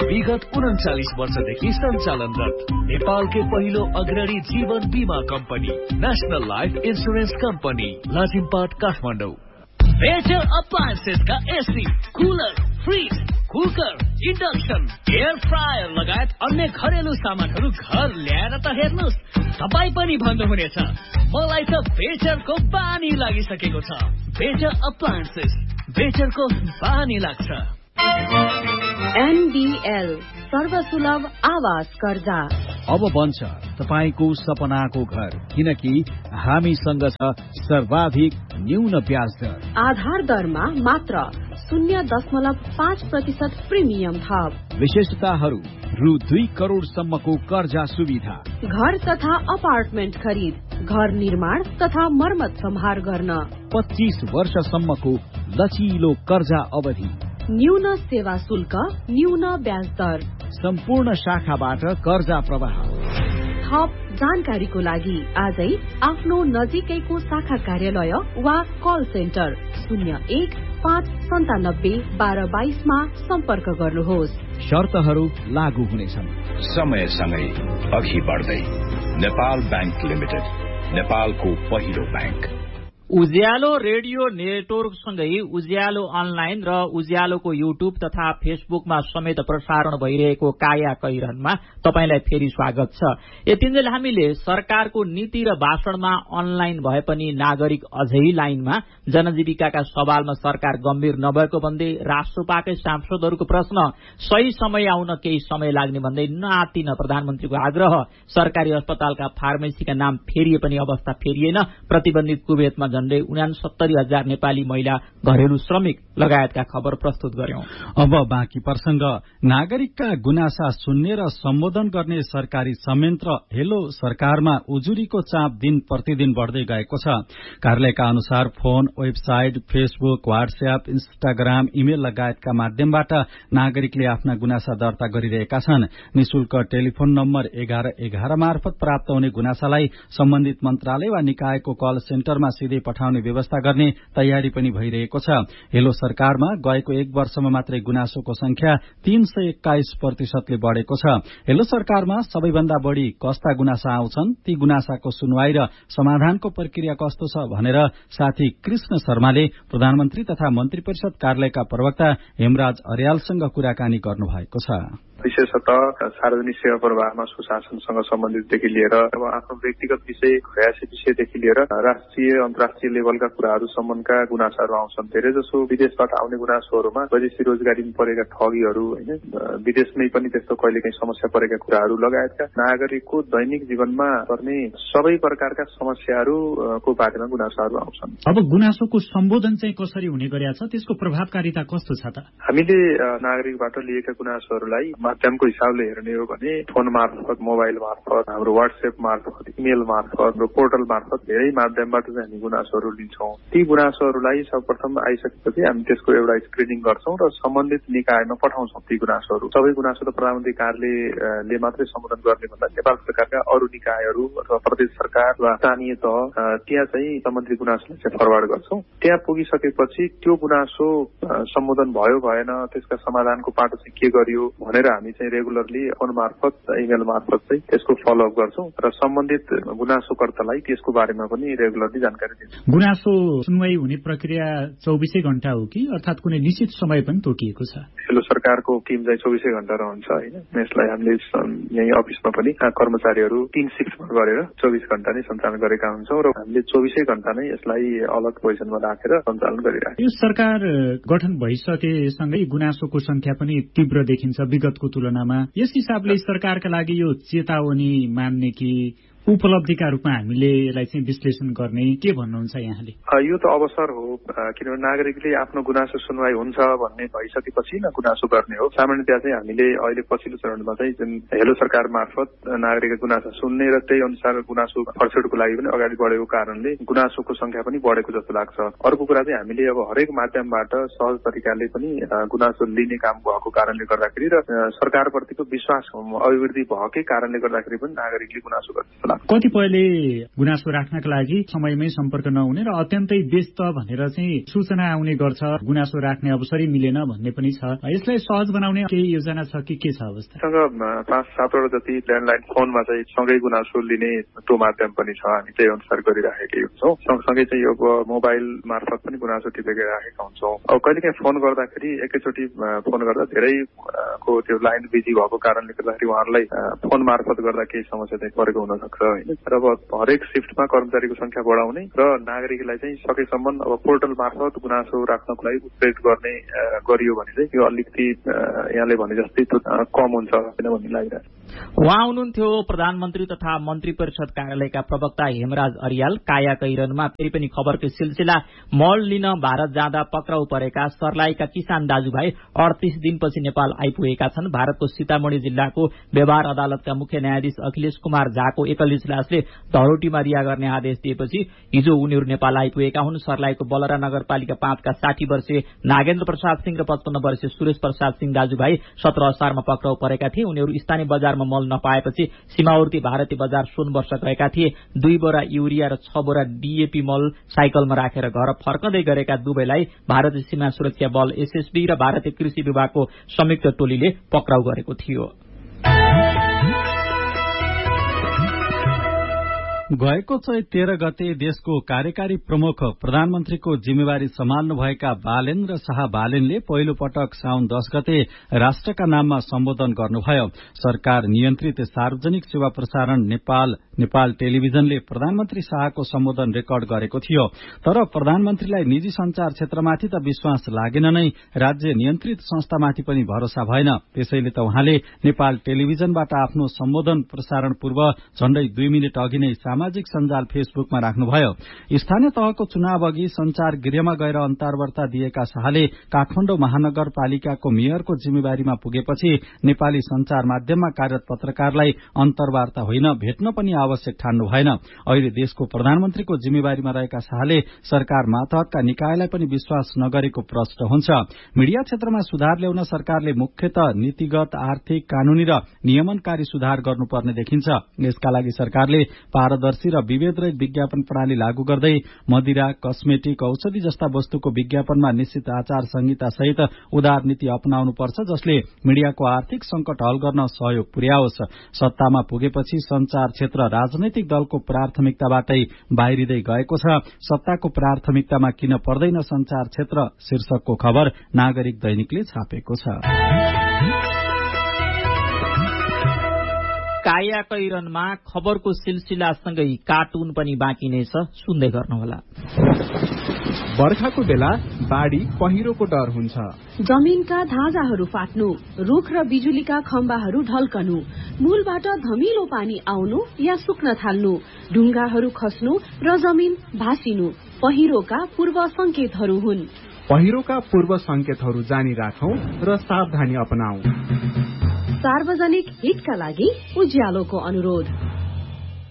विगत 39 वर्षदेखि सञ्चालनरत नेपालकै पहिलो अग्रणी जीवन बीमा company national life insurance company Lazimpat Kathmandu. Better appliances का AC, cooler, fridge, cooker, induction, air fryer लगायत अन्य घरेलु सामानहरू घर ल्याएर त हेर्नुहोस्, तपाईँ पनि भन्नुहुनेछ मलाई त बेटरको बानी लागिसकेको छ। बेटर अप्लायन्सेस, बेटरको बानी लाग्छ। एनडीएल सर्वसुलभ आवास कर्जा अब बन्छ तपाईको सपनाको घर, किनकि हामीसँग छ सर्वाधिक न्यून ब्याज दर। आधार दरमा मात्र 0.5% प्रिमियम थप। विशेषताहरू रु 2 करोड सम्मको कर्जा सुविधा, घर तथा अपार्टमेन्ट खरिद, घर निर्माण तथा मर्मत सम्हार गर्न, 25 वर्षसम्मको लचिलो कर्जा अवधि, न्यून सेवा शुल्क, न्यून ब्याज दर, सम्पूर्ण शाखाबाट कर्जा प्रवाह। थप जानकारीको लागि आजै आफ्नो नजिकैको शाखा कार्यालय वा कल सेन्टर 01-597-1222 मा सम्पर्क गर्नुहोस्। शर्तहरू लागू हुनेछन्। समयसँगै अघि बढ्दै नेपाल बैंक लिमिटेड, नेपालको पहिलो बैंक। उज्यालो रेडियो नेटवर्कसँगै उज्यालो अनलाइन र उज्यालोको युट्युब तथा फेसबुकमा समेत प्रसारण भइरहेको काया कैरनमा तपाईलाई फेरि स्वागत छ। यतिन्जेल हामीले सरकारको नीति र भाषणमा अनलाइन भए पनि नागरिक अझै लाइनमा, जनजीविकाका सवालमा सरकार गम्भीर नभएको भन्दै राष्ट्रपाकै सांसदहरूको प्रश्न, सही समय आउन केही समय लाग्ने भन्दै नआतिन प्रधानमन्त्रीको आग्रह, सरकारी अस्पतालका फार्मेसीका नाम फेरिए पनि अवस्था फेरिएन, प्रतिबन्धित कुवेतमा झण्डै 69,000 नेपाली महिला घरेलु श्रमिक लगायतका खबर प्रस्तुत गर्यौं। अब बाँकी प्रसंग। नागरिकका गुनासा सुन्ने र सम्बोधन गर्ने सरकारी संयन्त्र हेलो सरकारमा उजुरीको चाप दिन प्रतिदिन बढ़दै गएको छ। कार्यालयका अनुसार phone, website, Facebook, WhatsApp, Instagram, email लगायतका माध्यमबाट नागरिकले आफ्ना गुनासा दर्ता गरिरहेका छन्। निशुल्क टेलिफोन नम्बर 1111 मार्फत प्राप्त हुने गुनासालाई सम्बन्धित मन्त्रालय वा निकायको कल सेन्टरमा सिधै पठाउने व्यवस्था गर्ने तयारी पनि भइरहेको छ। हेलो सरकारमा गएको 1 वर्षमा मात्रै गुनासोको संख्या 321% ले बढ़ेको छ। हेलो सरकारमा सबैभन्दा बढ़ी कस्ता गुनासा आउँछन्, ती गुनासाको सुनवाई र समाधानको प्रक्रिया कस्तो छ भनेर साथी कृष्ण शर्माले प्रधानमन्त्री तथा मन्त्री परिषद कार्यालयका प्रवक्ता हेमराज अर्यालसँग कुराकानी गर्नुभएको छ। विशेषतः सार्वजनिक सेवा प्रवाहमा सुशासनसँग सम्बन्धितदेखि लिएर अब आफ्नो व्यक्तिगत विषय, घयासी विषयदेखि लिएर राष्ट्रिय अन्तर्राष्ट्रिय लेभलका कुराहरूसम्मका गुनासाहरू आउँछन्। धेरै जसो विदेशबाट आउने गुनासोहरूमा वैदेशिक रोजगारीमा परेका ठगीहरू, होइन, विदेशमै पनि त्यस्तो कहिलेकाहीँ समस्या परेका कुराहरू लगायतका नागरिकको दैनिक जीवनमा पर्ने सबै प्रकारका समस्याहरूको बारेमा गुनासाहरू आउँछन्। अब गुनासोको सम्बोधन चाहिँ कसरी हुने गरेको छ, त्यसको प्रभावकारिता कस्तो छ त? हामीले नागरिकबाट लिएका गुनासोहरूलाई माध्यमको हिसाबले हेर्ने हो भने फोन मार्फत, मोबाइल मार्फत, हाम्रो व्हाट्सएप मार्फत, इमेल मार्फत, हाम्रो पोर्टल मार्फत धेरै माध्यमबाट चाहिँ हामी गुनासोहरू लिन्छौँ। ती गुनासोहरूलाई सर्वप्रथम आइसकेपछि हामी त्यसको एउटा स्क्रिनिङ गर्छौं र सम्बन्धित निकायमा पठाउँछौं। ती गुनासोहरू सबै गुनासो त प्रधानमन्त्री कार्यालयले मात्रै सम्बोधन गर्ने भन्दा नेपाल सरकारका अरू निकायहरू अथवा प्रदेश सरकार वा स्थानीय तह त्यहाँ चाहिँ सम्बन्धित गुनासोलाई चाहिँ फरवार्ड गर्छौं। त्यहाँ पुगिसकेपछि त्यो गुनासो सम्बोधन भयो भएन, त्यसका समाधानको पाटो चाहिँ के गरियो भनेर हामी चाहिँ रेगुलरली फोन मार्फत, इमेल मार्फत चाहिँ त्यसको फलोअप गर्छौं र सम्बन्धित गुनासोकर्तालाई त्यसको बारेमा पनि रेगुलरली जानकारी दिन्छौं। गुनासो सुनवाई हुने प्रक्रिया 24 घण्टा हो कि अर्थात कुनै निश्चित समय पनि तोकिएको छ? हेलो सरकारको टिम चाहिँ 24 घण्टा रहन्छ, हैन। यसलाई हामीले यही अफिसमा पनि कर्मचारीहरू 3 शिफ्टमा गरेर 24 घण्टा नै सञ्चालन गरेका हुन्छौं र हामीले 24 घण्टा नै यसलाई अलग पोजिसनमा राखेर सञ्चालन गरिरहेका छौं। यो सरकार गठन भइसकेसँगै गुनासोको संख्या पनि तीव्र देखिन्छ विगतको तुलनामा। यस हिसाबले सरकारका लागि यो चेतावनी मान्ने कि उपलब्धिका रूपमा हामीले यसलाई चाहिँ विश्लेषण गर्ने के भन्नुहुन्छ यहाँले? यो त अवसर हो, किनभने नागरिकले आफ्नो गुनासो सुनवाई हुन्छ भन्ने भइसकेपछि न गुनासो गर्ने हो। सामान्यतया चाहिँ हामीले अहिले पछिल्लो चरणमा चाहिँ जुन हेलो सरकार मार्फत नागरिकको गुनासो सुन्ने र त्यही अनुसार गुनासो फर्सेडको लागि पनि अगाडि बढेको कारणले गुनासोको संख्या पनि बढेको जस्तो लाग्छ। अर्को कुरा चाहिँ हामीले अब हरेक माध्यमबाट सहज तरिकाले पनि गुनासो लिने काम भएको कारणले गर्दाखेरि र सरकारप्रतिको विश्वास अभिवृद्धि भएकै कारणले गर्दाखेरि पनि नागरिकले गुनासो गर्छ। कतिपयले गुनासो राख्नका लागि समयमै सम्पर्क नहुने र अत्यन्तै व्यस्त भनेर चाहिँ सूचना आउने गर्छ, गुनासो राख्ने अवसरै मिलेन भन्ने पनि छ। यसलाई सहज बनाउने केही योजना छ कि के छ अवस्था? सँग 5-7 जति ल्यान्डलाइन फोनमा चाहिँ सँगै गुनासो लिने त्यो माध्यम पनि छ, हामी त्यही अनुसार गरिराखेकै हुन्छौँ। सँगसँगै चाहिँ यो मोबाइल मार्फत पनि गुनासो टिपेर राखेका हुन्छौँ। अब कहिलेकाहीँ फोन गर्दाखेरि एकैचोटि फोन गर्दा धेरैको त्यो लाइन बिजी भएको कारणले गर्दाखेरि उहाँहरूलाई फोन मार्फत गर्दा केही समस्या चाहिँ परेको हुन सक्छ होइन। तर अब हरेक शिफ्टमा कर्मचारीको संख्या बढाउने र नागरिकलाई चाहिँ सकेसम्म अब पोर्टल मार्फत गुनासो राख्नको लागि उत्प्रेरित गर्ने गरियो भने चाहिँ यो अलिकति यहाँले भने जस्तै कम हुन्छ भन्ने लागिरहेको छ। उहाँ हुनुहुन्थ्यो प्रधानमन्त्री तथा मन्त्री परिषद कार्यालयका प्रवक्ता हेमराज अर्याल। काया कैरनमा फेरि पनि खबरको सिलसिला। मल लिन भारत जाँदा पक्राउ परेका सर्लाहीका किसान दाजुभाइ 38 दिनपछि नेपाल आइपुगेका छन्। भारतको सीतामढ़ी जिल्लाको व्यवहार अदालतका मुख्य न्यायाधीश अखिलेश कुमार झाको एकल इजलासले धरोटीमा रिहा गर्ने आदेश दिएपछि हिजो उनीहरू नेपाल आइपुगेका हुन्। सर्लाहीको बलरा नगरपालिका 5 का 60 वर्षीय नागेन्द्र प्रसाद सिंह र 55 वर्षीय सुरेश प्रसाद सिंह दाजुभाइ 17 असारमा पक्राउ परेका थिए। उनीहरू स्थानीय बजारमा मल नपाएपछि सीमावर्ती भारतीय बजार सोनवर्ष गएका थिए। 2 बोरा युरिया र 6 बोरा डीएपी मल साइकलमा राखेर घर फर्कँदै गरेका दुवैलाई भारतीय सीमा सुरक्षा बल एसएसबी र भारतीय कृषि विभागको संयुक्त टोलीले पक्राउ गरेको थियो। गएको चैत 13 गते देशको कार्यकारी प्रमुख प्रधानमन्त्रीको जिम्मेवारी सम्हाल्नुभएका बालेन्द्र शाह बालेनले पहिलो पटक साउन 10 गते राष्ट्रका नाममा सम्बोधन गर्नुभयो। सरकार नियन्त्रित सार्वजनिक सेवा प्रसारण नेपाल टेलिभिजनले प्रधानमन्त्री शाहको सम्बोधन रेकर्ड गरेको थियो। तर प्रधानमन्त्रीलाई निजी संचार क्षेत्रमाथि त विश्वास लागेन नै, राज्य नियन्त्रित संस्थामाथि पनि भरोसा भएन। त्यसैले त उहाँले नेपाल टेलिभिजनबाट आफ्नो सम्बोधन प्रसारण पूर्व झण्डै 2 मिनेट अघि नै सामाजिक सञ्जाल फेसबुकमा राख्नुभयो। स्थानीय तहको चुनाव अघि संचार गृहमा गएर अन्तर्वार्ता दिएका शाहले काठमाडौँ महानगरपालिकाको मेयरको जिम्मेवारीमा पुगेपछि नेपाली संचार माध्यममा कार्यरत पत्रकारलाई अन्तर्वार्ता होइन, भेट्न पनि आवश्यक ठान्नु भएन। अहिले देशको प्रधानमन्त्रीको जिम्मेवारीमा रहेका शाहले सरकार मातहतका निकायलाई पनि विश्वास नगरेको प्रश्न हुन्छ। मीडिया क्षेत्रमा सुधार ल्याउन सरकारले मुख्यतः नीतिगत, आर्थिक, कानूनी र नियमनकारी सुधार गर्नुपर्ने देखिन्छ। यसका लागि सरकारले पारदर्शी र विभेदरहित विज्ञापन प्रणाली लागू गर्दै मदिरा, कस्मेटिक, औषधि जस्ता वस्तुको विज्ञापनमा निश्चित आचार संहिता सहित उदार नीति अपनाउनुपर्छ, जसले मीडियाको आर्थिक संकट हल गर्न सहयोग पुर्याओस्। सत्तामा पुगेपछि संचार क्षेत्र राजनैतिक दलको प्राथमिकताबाटै बाहिरिँदै गएको छ। सत्ताको प्राथमिकतामा किन पर्दैन संचार क्षेत्र शीर्षकको खबर नागरिक दैनिकले छापेको छ। काया कैरनमा खबरको सिलसिलासँगै कार्टुन पनि बाँकी नै छ, सुन्दै गर्नुहोला। बर्खाको बेला बाढी पहिरोको डर हुन्छ। जमिनका धाजाहरू फाट्नु, रुख र बिजुलीका खम्बाहरू ढल्कनु, मूलबाट धमिलो पानी आउनु या सुक्न थाल्नु, ढुङ्गाहरू खस्नु र जमिन भासिनु पहिरोका पूर्व संकेतहरू हुन्। पहिरोका पूर्व संकेतहरू जानी राखौं र सावधानी अपनाऊ। सार्वजनिक हितका लागि उज्यालोको अनुरोध।